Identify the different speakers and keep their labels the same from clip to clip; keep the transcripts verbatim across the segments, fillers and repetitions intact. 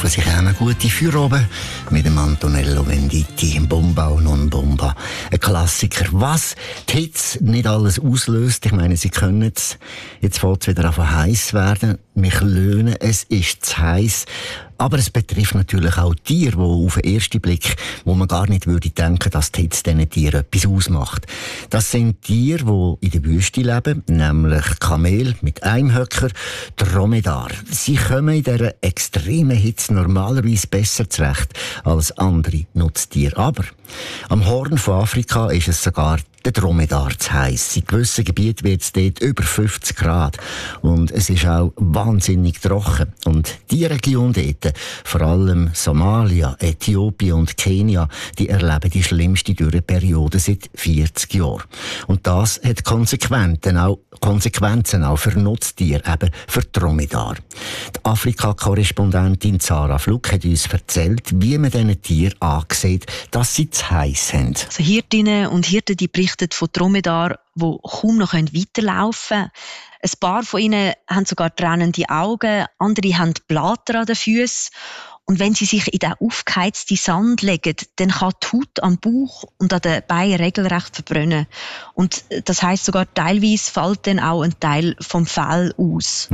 Speaker 1: hoffe, Sie haben eine gute Feierabend mit dem Antonello Venditti, Bomba o non Bomba. Ein Klassiker. Was die Hitze nicht alles auslöst, ich meine, Sie können es. Jetzt fängt es wieder an heiß werden. Mich löhnen, es ist zu heiß. Aber es betrifft natürlich auch Tiere, die auf den ersten Blick, wo man gar nicht würde denken, dass die Hitze diesen Tieren etwas ausmacht. Das sind Tiere, die in der Wüste leben, nämlich Kamel mit Einhöcker, Dromedar. Sie kommen in dieser extremen Hitze normalerweise besser zurecht als andere Nutztiere. Aber am Horn von Afrika ist es sogar der Dromedar zu heiß. In gewissen Gebieten wird es dort über fünfzig Grad. Und es ist auch wahnsinnig trocken. Und die Region dort, vor allem Somalia, Äthiopien und Kenia, die erleben die schlimmste Dürreperiode seit vierzig Jahren. Und das hat Konsequenzen auch, Konsequenzen auch für Nutztiere, eben für Dromedar. Die Afrika-Korrespondentin Sarah Fluck hat uns erzählt, wie man diesen Tieren ansieht, dass sie zu heiß haben.
Speaker 2: Also Hirtinnen und Hirten, die berichten von Dromedar, die kaum noch weiterlaufen können. Ein paar von ihnen haben sogar tränende Augen, andere haben Blatter an den Füßen. Und wenn sie sich in den aufgeheizten Sand legen, dann kann die Haut am Bauch und an den Beinen regelrecht verbrennen. Und das heisst sogar, teilweise fällt dann auch ein Teil vom Fell aus.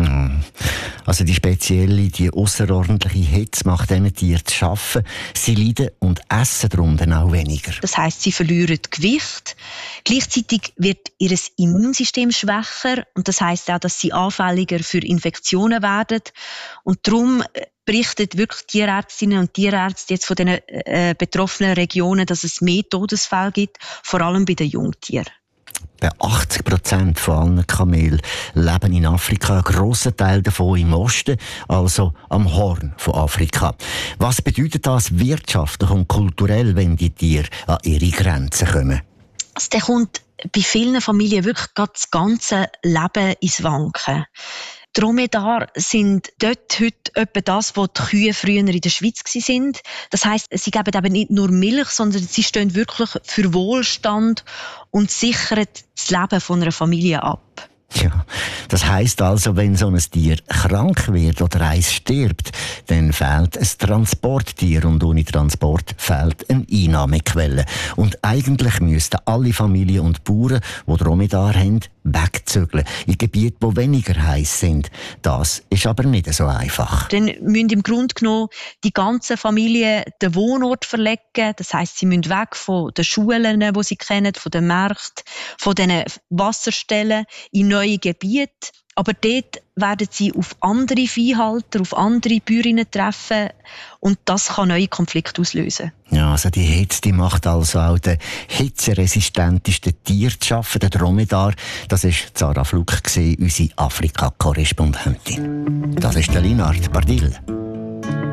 Speaker 1: Also die spezielle, die ausserordentliche Hitze macht diesen Tieren zu schaffen. Sie leiden und essen darum dann auch weniger.
Speaker 2: Das heisst, sie verlieren Gewicht. Gleichzeitig wird ihr Immunsystem schwächer. Und das heisst auch, dass sie anfälliger für Infektionen werden. Und darum berichten wirklich Tierärztinnen und Tierärzte jetzt von den äh, betroffenen Regionen, dass es mehr Todesfälle gibt, vor allem bei den Jungtieren.
Speaker 1: Bei achtzig Prozent von allen Kamelen leben in Afrika, ein grosser Teil davon im Osten, also am Horn von Afrika. Was bedeutet das wirtschaftlich und kulturell, wenn die Tiere an ihre Grenzen kommen?
Speaker 2: Also der kommt bei vielen Familien wirklich das ganze Leben ins Wanken. Dromedar sind dort heute etwa das, was die Kühe früher in der Schweiz waren. Das heisst, sie geben eben nicht nur Milch, sondern sie stehen wirklich für Wohlstand und sichern das Leben von einer Familie ab.
Speaker 1: Ja, das heisst also, wenn so ein Tier krank wird oder eins stirbt, dann fehlt ein Transporttier und ohne Transport fehlt eine Einnahmequelle. Und eigentlich müssten alle Familien und Bauern, die Dromedar haben, wegzügeln in Gebiete, die weniger heiß sind. Das ist aber nicht so einfach.
Speaker 2: Dann müssen im Grunde genommen die ganze Familie den Wohnort verlegen. Das heisst, sie müssen weg von den Schulen, die sie kennen, von den Märkten, von den Wasserstellen in neue Gebiete. Aber dort werden sie auf andere Viehhalter, auf andere Bäuerinnen treffen und das kann neue Konflikte auslösen.
Speaker 1: Ja, also die Hitze, die macht also auch den hitzeresistenteste Tier zu schaffen, den Dromedar. Das war Sarah Fluck, unsere Afrika-Korrespondentin. Das ist der Linard Bardil.